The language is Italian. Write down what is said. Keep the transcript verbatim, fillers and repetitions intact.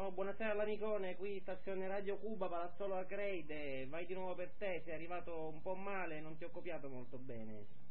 Buongiorno, buonasera all'amicone, qui stazione Radio Cuba, Palazzolo Acreide, vai di nuovo per te, sei arrivato un po' male, non ti ho copiato molto bene.